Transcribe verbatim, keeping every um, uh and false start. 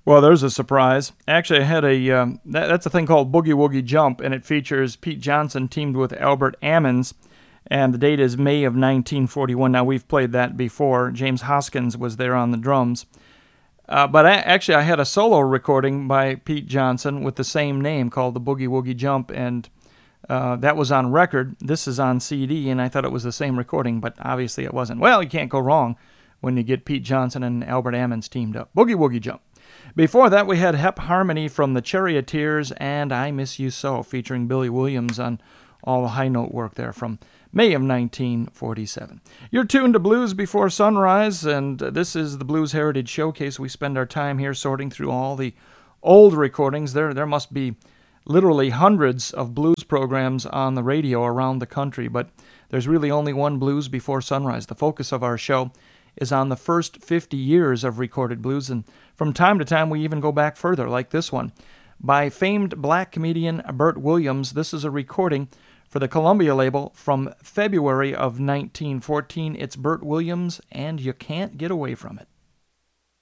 Well, there's a surprise. Actually, I had a um, that, that's a thing called Boogie Woogie Jump, and it features Pete Johnson teamed with Albert Ammons, and the date is May of nineteen forty-one. Now, we've played that before. James Hoskins was there on the drums. Uh, but I, actually, I had a solo recording by Pete Johnson with the same name called the Boogie Woogie Jump, and uh, that was on record. This is on C D, and I thought it was the same recording, but obviously it wasn't. Well, you can't go wrong when you get Pete Johnson and Albert Ammons teamed up. Boogie Woogie Jump. Before that, we had Hep Harmony from the Charioteers and I Miss You So, featuring Billy Williams on all the high note work there from May of nineteen forty-seven. You're tuned to Blues Before Sunrise, and this is the Blues Heritage Showcase. We spend our time here sorting through all the old recordings. There, there must be literally hundreds of blues programs on the radio around the country, but there's really only one Blues Before Sunrise. The focus of our show is on the first fifty years of recorded blues, and from time to time we even go back further, like this one. By famed black comedian Bert Williams, this is a recording for the Columbia label from February of nineteen fourteen. It's Bert Williams, and you can't get away from it.